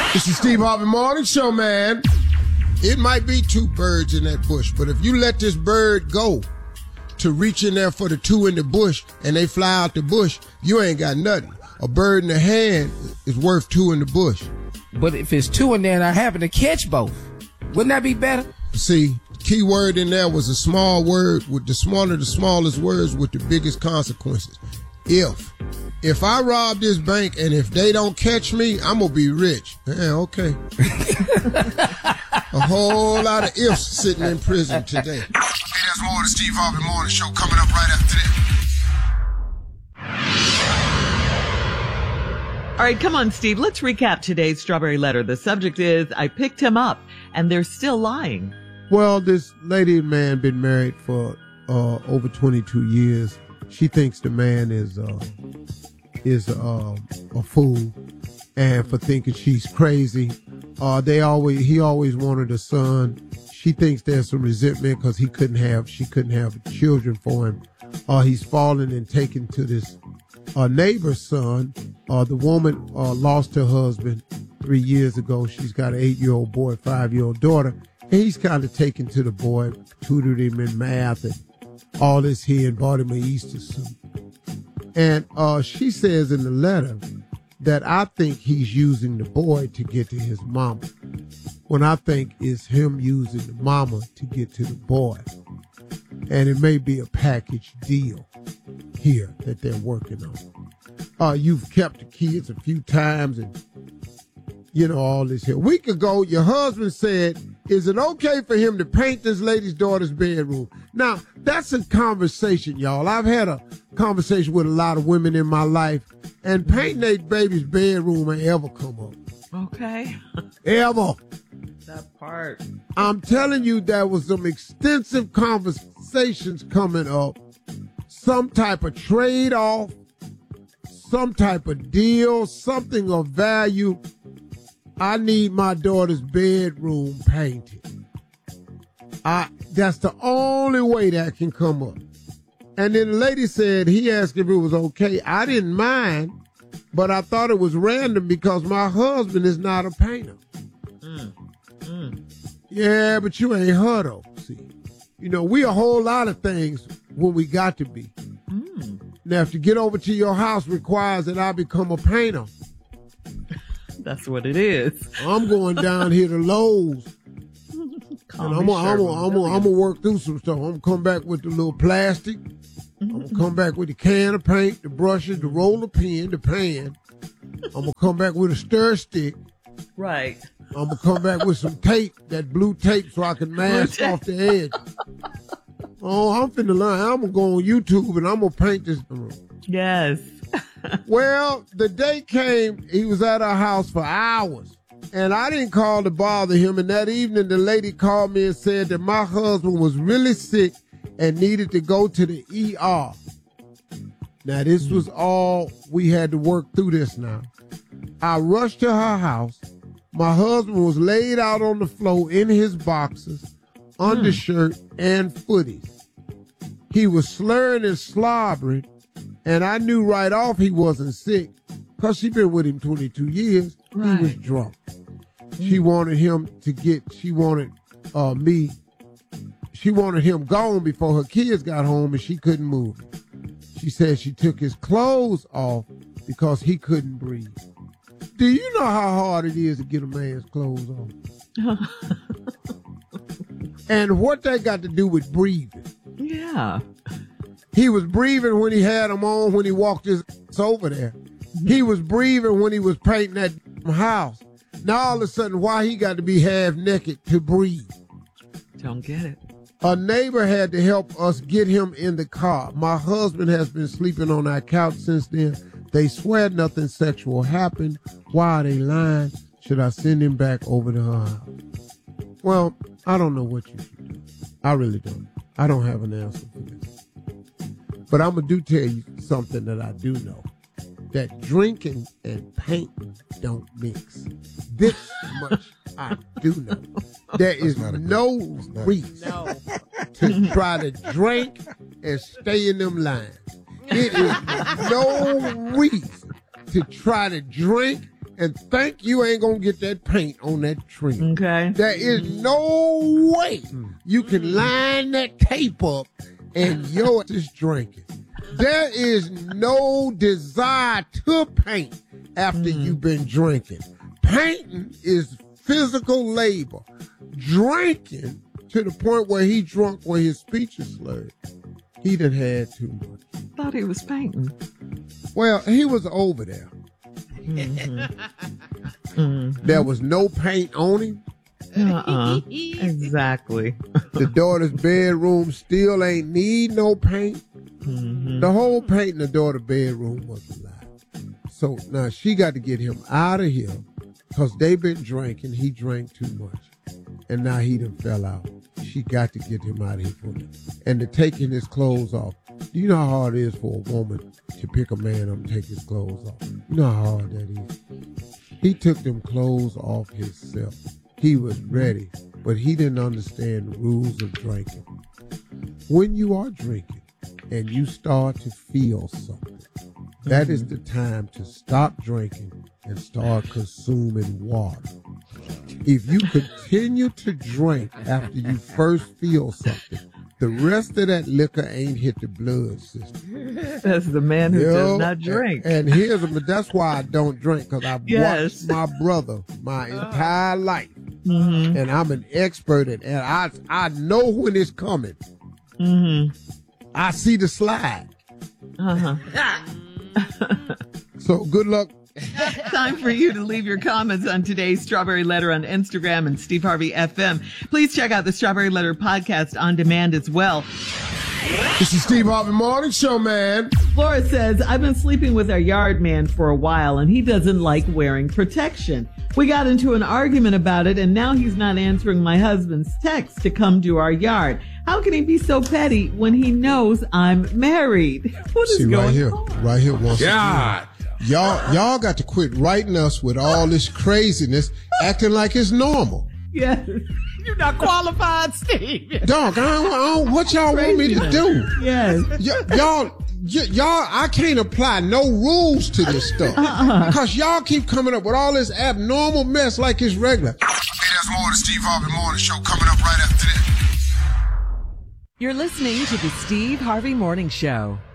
It's the Steve Harvey Morning Show, man. It might be two birds in that bush, but if you let this bird go to reach in there for the two in the bush and they fly out the bush, you ain't got nothing. A bird in the hand is worth two in the bush. But if it's two in there and I happen to catch both, wouldn't that be better? See, key word in there was a small word with the smallest words with the biggest consequences. If I rob this bank and if they don't catch me, I'm going to be rich. Yeah, okay. A whole lot of ifs sitting in prison today. Hey, there's more of the Steve Harvey Morning Show coming up right after this. All right, come on, Steve. Let's recap today's Strawberry Letter. The subject is, I picked him up, and they're still lying. Well, this lady and man been married for over 22 years. She thinks the man is a fool, and for thinking she's crazy. He always wanted a son. She thinks there's some resentment because she couldn't have children for him. He's fallen and taken to this neighbor's son. The woman lost her husband 3 years ago. She's got an 8-year-old boy, 5-year-old daughter. And he's kind of taken to the boy, tutored him in math and all this here, and bought him an Easter suit. And she says in the letter that I think he's using the boy to get to his mama, when I think it's him using the mama to get to the boy. And it may be a package deal here that they're working on. You've kept the kids a few times and, all this here. A week ago, your husband said, is it okay for him to paint this lady's daughter's bedroom? Now, that's a conversation, y'all. I've had a conversation with a lot of women in my life, and painting their baby's bedroom ain't ever come up. Okay. Ever. That part. I'm telling you, there was some extensive conversations coming up, some type of trade-off, some type of deal, something of value. I need my daughter's bedroom painted. That's the only way that can come up. And then the lady said, he asked if it was okay. I didn't mind, but I thought it was random because my husband is not a painter. Yeah, but you ain't her though. See, we a whole lot of things when we got to be. Now, if to get over to your house requires that I become a painter, that's what it is. I'm going down here to Lowe's. And I'm gonna work through some stuff. I'm gonna come back with the little plastic. I'm gonna come back with the can of paint, the brushes, the roller pen, the pan. I'm gonna come back with a stir stick. Right. I'm gonna come back with some tape, that blue tape, so I can mask off the edge. Oh, I'm finna learn. I'm gonna go on YouTube and I'm gonna paint this room. Yes. Well, the day came, he was at our house for hours. And I didn't call to bother him. And that evening, the lady called me and said that my husband was really sick and needed to go to the ER. Now, this was all, we had to work through this now. I rushed to her house. My husband was laid out on the floor in his boxers, undershirt, and footies. He was slurring and slobbering, and I knew right off he wasn't sick because she'd been with him 22 years. Right. He was drunk. She wanted him gone before her kids got home, and she couldn't move him. She said she took his clothes off because he couldn't breathe. Do you know how hard it is to get a man's clothes off? And what that got to do with breathing? Yeah. He was breathing when he had them on, when he walked his ass over there. He was breathing when he was painting that house. Now all of a sudden, why he got to be half naked to breathe? Don't get it. A neighbor had to help us get him in the car. My husband has been sleeping on our couch since then. They swear nothing sexual happened. Why are they lying? Should I send him back over to her house? Well, I don't know what you should do. I really don't. I don't have an answer for this. But I'm going to tell you something that I do know. That drinking and painting don't mix. This much I do know. There is no reason to try to drink and stay in them lines. It is no reason to try to drink and think you ain't gonna get that paint on that tree. Okay. There is no way you can line that tape up and you're just drinking. There is no desire to paint after you've been drinking. Painting is physical labor. Drinking to the point where he drunk where his speech is slurred. He done had too much. Thought he was painting. Well, he was over there. There was no paint on him. Exactly. The daughter's bedroom still ain't need no paint. The whole paint in the daughter's bedroom was a lie. So now she got to get him out of here because they been drinking. He drank too much. And now he done fell out. She got to get him out of here for him. And to taking his clothes off. Do you know how hard it is for a woman to pick a man up and take his clothes off? You know how hard that is? He took them clothes off himself. He was ready, but he didn't understand the rules of drinking. When you are drinking and you start to feel something, that is the time to stop drinking and start consuming water. If you continue to drink after you first feel something, the rest of that liquor ain't hit the blood system. That's the man who does not drink. And that's why I don't drink, because I've watched my brother my entire life. And I'm an expert at it. And I know when it's coming. I see the slide. So good luck. Time for you to leave your comments on today's Strawberry Letter on Instagram and Steve Harvey FM. Please check out the Strawberry Letter podcast on demand as well. This is Steve Harvey Morning Show, man. Flora says, I've been sleeping with our yard man for a while and he doesn't like wearing protection. We got into an argument about it and now he's not answering my husband's text to come to our yard. How can he be so petty when he knows I'm married? What is going on? Right here once again. Y'all got to quit writing us with all this craziness, acting like it's normal. Yes. You're not qualified, Steve. Dog, I don't, what y'all want me to do? Yes. Y'all, I can't apply no rules to this stuff. Because y'all keep coming up with all this abnormal mess like it's regular. Hey, there's more of the Steve Harvey Morning Show coming up right after this. You're listening to the Steve Harvey Morning Show.